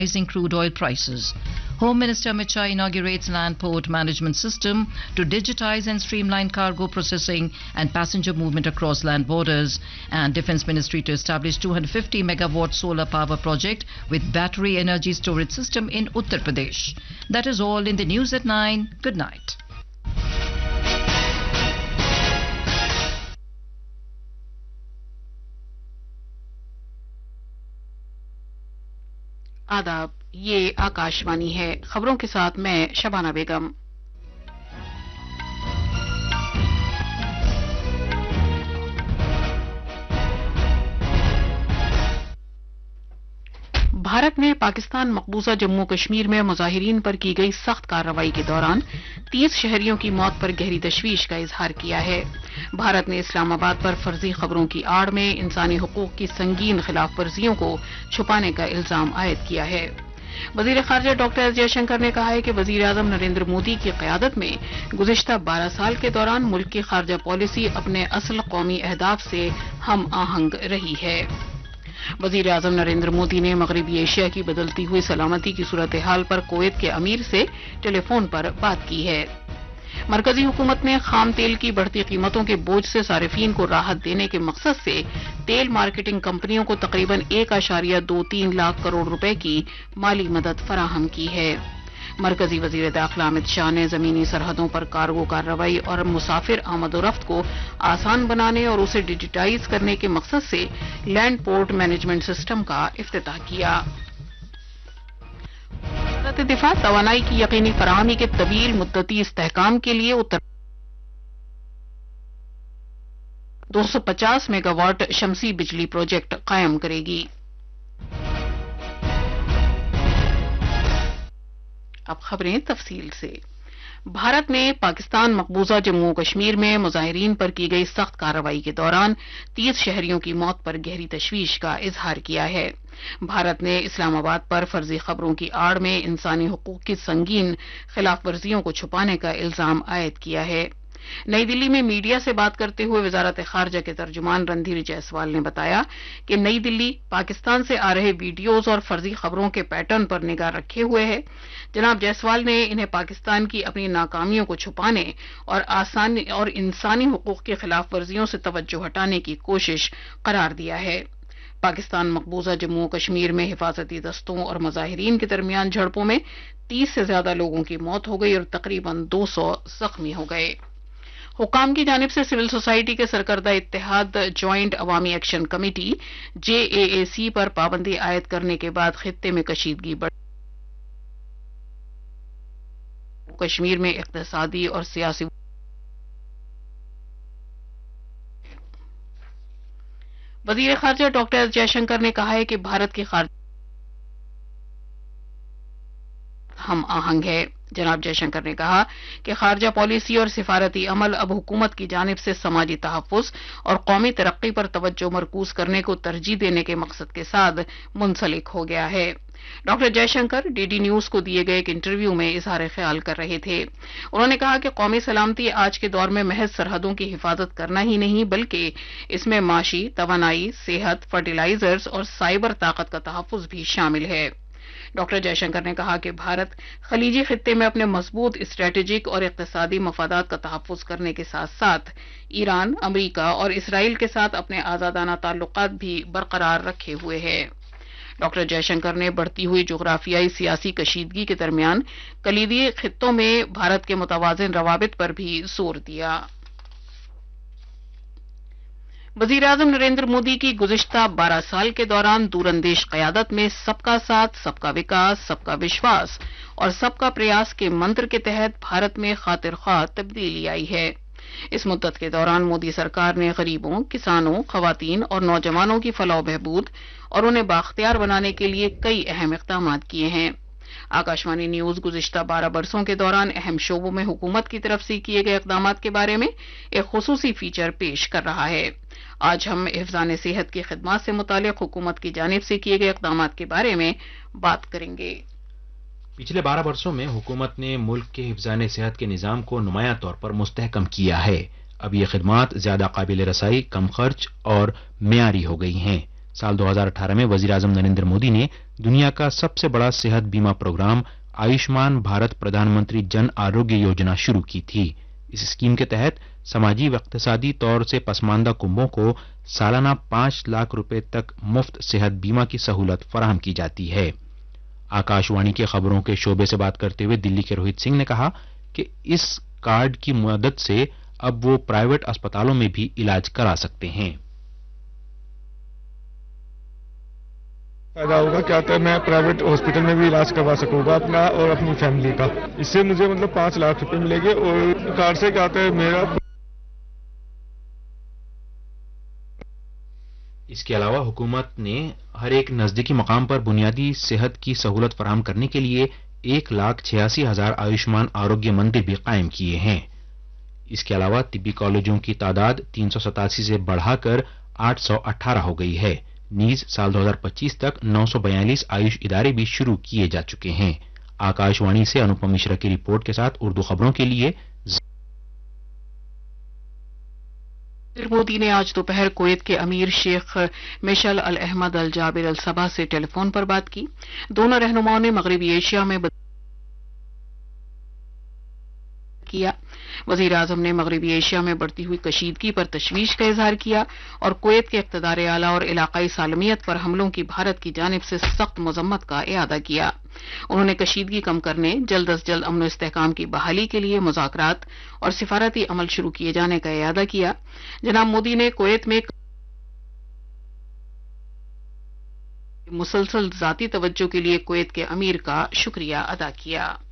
rising crude oil prices. Home Minister Amit Shah inaugurates land port management system to digitize and streamline cargo processing and passenger movement across land borders. And Defence Ministry to establish 250 megawatt solar power project with battery energy storage system in Uttar Pradesh. That is all in the news at 9. Good night. आदाब, ये आकाशवाणी है। खबरों के साथ मैं शबाना बेगम। भारत ने पाकिस्तान मकबूजा जम्मू कश्मीर में मुजाहिरीन पर की गई सख्त कार्रवाई के दौरान 30 शहरियों की मौत पर गहरी तशवीश का इजहार किया है। भारत ने इस्लामाबाद पर फर्जी खबरों की आड़ में इंसानी हुकूक की संगीन खिलाफ वर्जियों को छुपाने का इल्जाम आयद किया है। वजीर खारजा डॉक्टर एस जयशंकर ने कहा है कि वजीर आजम नरेंद्र मोदी की क़यादत में गुज़िश्ता 12 साल के दौरान मुल्क की खारजा पॉलिसी अपने असल कौमी अहदाफ से हम आहंग रही है। वजीर आजम नरेंद्र मोदी ने मगरबी एशिया की बदलती हुई सलामती की सूरत हाल पर कुवैत के अमीर से टेलीफोन पर बात की है। मरकजी हुकूमत ने खाम तेल की बढ़ती कीमतों के बोझ से सारिफीन को राहत देने के मकसद से तेल मार्केटिंग कंपनियों को तकरीबन 1.23 लाख करोड़ रुपए की माली मदद फराहम की है। मरकजी वजीर दाखिला अमित शाह ने जमीनी सरहदों पर कार्गो कार्रवाई और मुसाफिर आमदोरफ्त को आसान बनाने और उसे डिजिटाइज करने के मकसद से लैंड पोर्ट मैनेजमेंट सिस्टम का इफ्तिताह किया। वज़ारत दिफा तवानाई की यकीनी फराहमी के तवील मुद्दती इस्तेहकाम के लिए उत्तर 250 मेगावाट शमसी बिजली प्रोजेक्ट कायम करेगी। अब खबरें तफसील से। भारत ने पाकिस्तान मकबूजा जम्मू कश्मीर में मुजाहिरीन पर की गई सख्त कार्रवाई के दौरान 30 शहरियों की मौत पर गहरी तशवीश का इजहार किया है। भारत ने इस्लामाबाद पर फर्जी खबरों की आड़ में इंसानी हुकूक की संगीन खिलाफ वर्जियों को छुपाने का इल्जाम आयद किया है। नई दिल्ली में मीडिया से बात करते हुए वजारत खारजा के तर्जुमान रणधीर जायसवाल ने बताया कि नई दिल्ली पाकिस्तान से आ रहे वीडियोज और फर्जी खबरों के पैटर्न पर निगाह रखे हुए है। जनाब जायसवाल ने इन्हें पाकिस्तान की अपनी नाकामियों को छुपाने और इंसानी हुकूक की खिलाफ वर्जियों से तवज्जो हटाने की कोशिश करार दिया है। पाकिस्तान मकबूजा जम्मू कश्मीर में हिफाजती दस्तों और मुजाहिरीन के दरमियान झड़पों में 30 से ज्यादा लोगों की मौत हो गई और तकरीबन 200 जख्मी हो गए। हुकाम की जानिब से सिविल सोसाइटी के सरकर्दा इत्तेहाद ज्वाइंट अवामी एक्शन कमेटी JAAC पर पाबंदी आयद करने के बाद खित्ते में कशीदगी बढ़ कश्मीर में इक्तिसादी और सियासी वजीर खारजा डॉक्टर एस जयशंकर ने कहा है कि भारत की खारजा हम आहंग है। जनाब जयशंकर ने कहा कि खारजा पॉलिसी और सिफारती अमल अब हुकूमत की जानिब से समाजी तहफ़्फ़ुज़ और कौमी तरक्की पर तवज्जो मरकूज करने को तरजीह देने के मकसद के साथ मुंसलिक हो गया है। डॉक्टर जयशंकर DD न्यूज को दिए गए एक इंटरव्यू में इजहार ख्याल कर रहे थे। उन्होंने कहा कि कौमी सलामती आज के दौर में महज सरहदों की हिफाजत करना ही नहीं बल्कि इसमें माशी, तवानाई, सेहत, फर्टिलाइजर्स और साइबर ताकत का तहफ़्फ़ुज़ भी शामिल है। डॉक्टर जयशंकर ने कहा कि भारत खलीजी खित्ते में अपने मजबूत स्ट्रेटेजिक और इक्तिसादी मफादात का तहफ़्फ़ुज़ करने के साथ साथ ईरान, अमरीका और इसराइल के साथ अपने आज़ादाना ताल्लुकात भी बरकरार रखे हुए है। डॉक्टर जयशंकर ने बढ़ती हुई जोग्राफियाई सियासी कशीदगी के दरमियान कलीदी खित्तों में भारत के मुतवाज़िन रवाबित पर भी जोर दिया। वजीर आजम नरेंद्र मोदी की गुज़िश्ता 12 साल के दौरान दूरंदेश क़यादत में सबका साथ, सबका विकास, सबका विश्वास और सबका प्रयास के मंत्र के तहत भारत में खातिर ख्वाह तब्दीली आई है। इस मुद्दत के दौरान मोदी सरकार ने गरीबों, किसानों, खवातीन और नौजवानों की फलाह बहबूद और उन्हें बाख्तियार बनाने के लिए कई अहम इक़दाम किए हैं। आकाशवाणी न्यूज गुज़िश्ता 12 बरसों के दौरान अहम शोबों में हुकूमत की तरफ से किए गए इक़दाम के बारे में एक खुसूसी फीचर पेश कर रहा है। आज हम हिफ़्ज़ान सेहत की खिदमत से मुतालिक हुकूमत की जानिब से किए गए इक़दाम के बारे में बात करेंगे। पिछले 12 वर्षों में हुकूमत ने मुल्क के हिफ़्ज़ान सेहत के निज़ाम को नुमायां तौर पर मुस्तहकम किया है। अब ये खिदमत ज्यादा काबिल रसाई, कम खर्च और मेयारी हो गई हैं। साल 2018 में वजीर आजम नरेंद्र मोदी ने दुनिया का सबसे बड़ा सेहत बीमा प्रोग्राम आयुष्मान भारत प्रधानमंत्री जन आरोग्य योजना शुरू की थी। इस स्कीम के तहत समाजी व इक्तिसादी तौर से पसमानदा कुंबों को सालाना 5 लाख रुपए तक मुफ्त सेहत बीमा की सहूलत फराहम की जाती है। आकाशवाणी के खबरों के शोबे से बात करते हुए दिल्ली के रोहित सिंह ने कहा कि इस कार्ड की मदद से अब वो प्राइवेट अस्पतालों में भी इलाज करा सकते हैं। फायदा होगा क्या होता है, मैं प्राइवेट हॉस्पिटल में भी इलाज करवा सकूंगा अपना और अपनी फैमिली का। इससे मुझे मतलब 5 लाख रुपए मिलेंगे और कार्ड से क्या होता है मेरा। इसके अलावा हुकूमत ने हर एक नजदीकी मकाम पर बुनियादी सेहत की सहूलत फराहम करने के लिए 1,86,000 आयुष्मान आरोग्य मंदिर भी कायम किए हैं। इसके अलावा तिब्बी कॉलेजों की तादाद 387 से बढ़ाकर 818 हो गई है। नीज साल 2025 तक 942 आयुष इदारे भी शुरू किए जा चुके हैं। आकाशवाणी से अनुपम मिश्रा की रिपोर्ट के साथ उर्दू खबरों के लिए मोदी ने आज दोपहर कुवैत के अमीर शेख मिशल अल अहमद अल जाबिर अल सबा से टेलीफोन पर बात की। दोनों रहनुमाओं ने मगरबी एशिया में किया। वजीर आजम ने मगरबी एशिया में बढ़ती हुई कशीदगी पर तशवीश का इजहार किया और कुवैत के इक़्तिदार आला और इलाकाई सालमियत पर हमलों की भारत की जानिब से सख्त मजम्मत का इआदा किया। उन्होंने कशीदगी कम करने, जल्द अज जल्द अमन इस्तेहकाम की बहाली के लिए मुज़ाकरात और सिफारती अमल शुरू किए जाने का इआदा किया। जनाब मोदी ने कुवैत में मुसलसल जाती तवज्जो के लिए कुवैत के अमीर का शुक्रिया अदा किया।